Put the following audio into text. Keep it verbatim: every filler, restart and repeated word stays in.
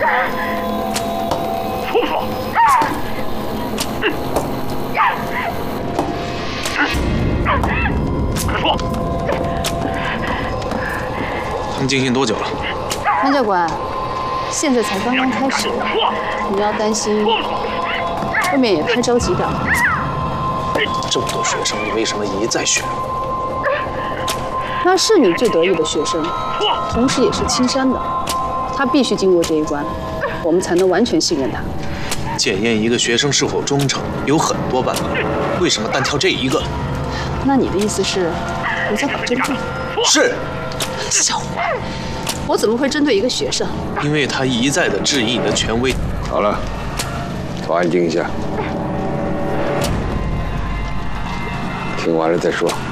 出手！快说！ 他们进行多久了？ 潘教官，现在才刚刚开始，你要担心，未免也太着急点了。 这么多学生，你为什么一再选？ 他是你最得意的学生，同时也是青山的，他必须经过这一关，我们才能完全信任他。 检验一个学生是否忠诚有很多办法，为什么单挑这一个？ 那你的意思是，我在搞针对？ 是。 小花，我怎么会针对一个学生？ 因为他一再的质疑你的权威。 好了，都安静一下，听完了再说。